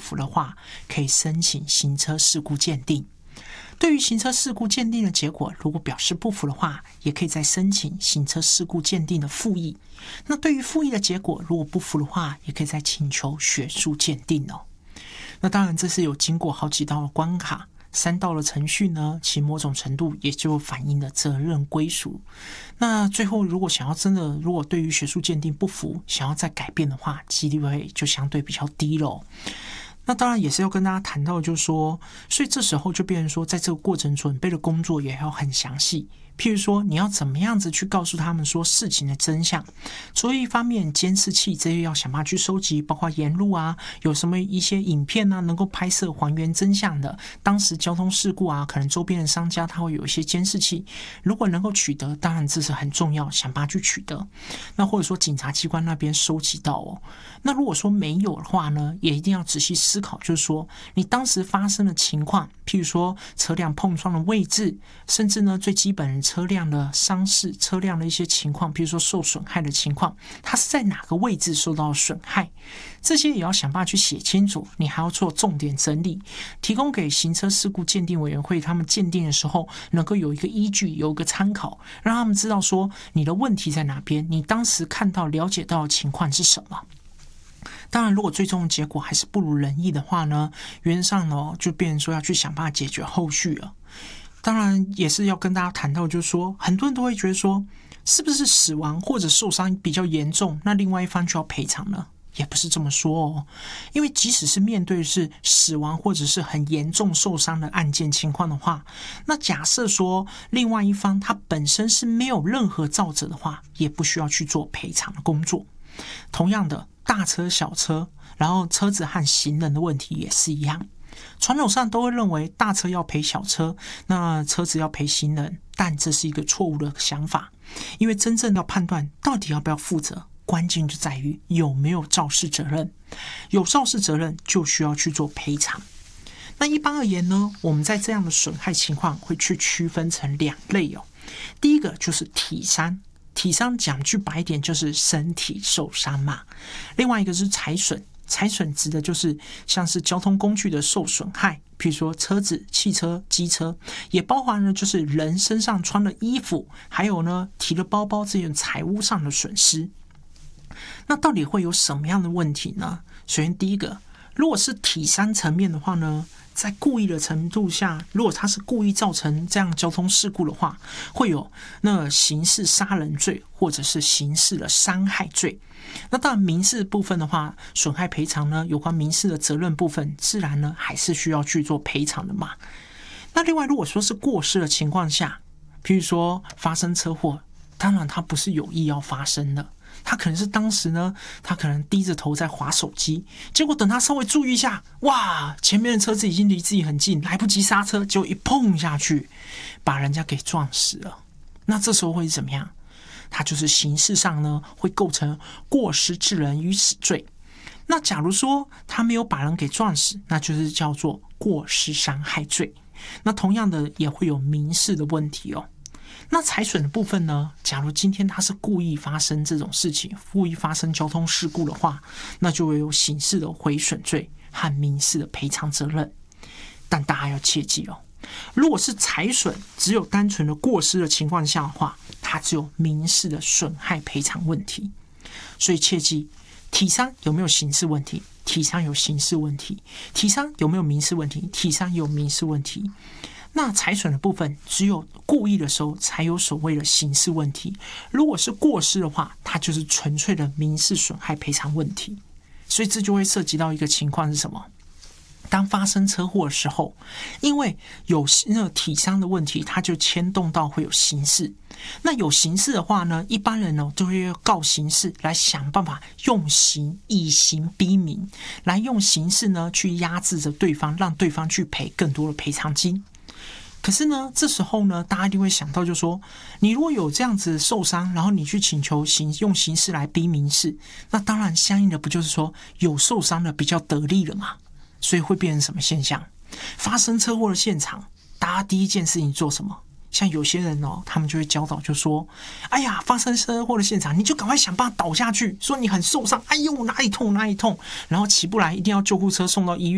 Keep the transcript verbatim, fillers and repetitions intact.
服的话，可以申请行车事故鉴定。对于行车事故鉴定的结果，如果表示不服的话，也可以再申请行车事故鉴定的复议。那对于复议的结果，如果不服的话，也可以再请求学术鉴定哦。那当然，这是有经过好几道的关卡，三道的程序呢，其某种程度也就反映了责任归属。那最后，如果想要真的，如果对于学术鉴定不服，想要再改变的话，几率会就相对比较低咯。那当然也是要跟大家谈到，就是说，所以这时候就变成说，在这个过程准备的工作也要很详细。譬如说，你要怎么样子去告诉他们说事情的真相？所以一方面，监视器这些要想办法去收集，包括沿路啊，有什么一些影片啊，能够拍摄还原真相的。当时交通事故啊，可能周边的商家他会有一些监视器，如果能够取得，当然这是很重要，想办法去取得。那或者说警察机关那边收集到哦。那如果说没有的话呢，也一定要仔细思考，就是说你当时发生的情况，譬如说车辆碰撞的位置，甚至呢最基本的车辆的伤势、车辆的一些情况，比如说受损害的情况，它是在哪个位置受到损害，这些也要想办法去写清楚。你还要做重点整理，提供给行车事故鉴定委员会他们鉴定的时候，能够有一个依据，有一个参考，让他们知道说你的问题在哪边，你当时看到、了解到的情况是什么。当然，如果最终的结果还是不如人意的话呢，原则上呢就变成说要去想办法解决后续了。当然也是要跟大家谈到，就是说很多人都会觉得说，是不是死亡或者受伤比较严重，那另外一方就要赔偿呢？也不是这么说哦，因为即使是面对是死亡或者是很严重受伤的案件情况的话，那假设说另外一方他本身是没有任何肇责的话，也不需要去做赔偿的工作。同样的，大车小车，然后车子和行人的问题也是一样。传统上都会认为大车要赔小车，那车子要赔行人，但这是一个错误的想法。因为真正要判断到底要不要负责，关键就在于有没有肇事责任。有肇事责任就需要去做赔偿。那一般而言呢，我们在这样的损害情况会去区分成两类哦。第一个就是体伤，体伤讲句白一点就是身体受伤嘛。另外一个是财损，财损指的就是像是交通工具的受损害，譬如说车子、汽车、机车，也包含了就是人身上穿的衣服，还有呢提了包包这种财务上的损失。那到底会有什么样的问题呢？首先第一个，如果是体伤层面的话呢，在故意的程度下，如果他是故意造成这样交通事故的话，会有那刑事杀人罪或者是刑事的伤害罪。那当然民事部分的话，损害赔偿呢，有关民事的责任部分，自然呢还是需要去做赔偿的嘛。那另外如果说是过失的情况下，譬如说发生车祸，当然他不是有意要发生的，他可能是当时呢，他可能低着头在滑手机，结果等他稍微注意一下，哇，前面的车子已经离自己很近，来不及刹车，就一碰下去，把人家给撞死了。那这时候会怎么样？他就是刑事上呢会构成过失致人于死罪。那假如说他没有把人给撞死，那就是叫做过失伤害罪。那同样的也会有民事的问题哦。那财损的部分呢，假如今天他是故意发生这种事情，故意发生交通事故的话，那就会有刑事的毁损罪和民事的赔偿责任。但大家要切记哦，如果是财损只有单纯的过失的情况下的话，它只有民事的损害赔偿问题。所以切记，体伤有没有刑事问题？体伤有刑事问题。体伤有没有民事问题？体伤有民事问题。那财损的部分，只有故意的时候才有所谓的刑事问题。如果是过失的话，它就是纯粹的民事损害赔偿问题。所以这就会涉及到一个情况是什么？当发生车祸的时候，因为有那个体伤的问题，它就牵动到会有刑事。那有刑事的话呢，一般人呢都会告刑事来想办法用刑以刑逼民，来用刑事呢去压制着对方，让对方去赔更多的赔偿金。可是呢，这时候呢，大家一定会想到，就是说，你如果有这样子受伤，然后你去请求刑用刑事来逼民事，那当然相应的不就是说有受伤的比较得利了嘛？所以会变成什么现象？发生车祸的现场，大家第一件事情做什么？像有些人哦，他们就会教导，就说：“哎呀，发生车祸的现场，你就赶快想办法倒下去，说你很受伤，哎呦哪里痛哪里痛，然后起不来，一定要救护车送到医院。”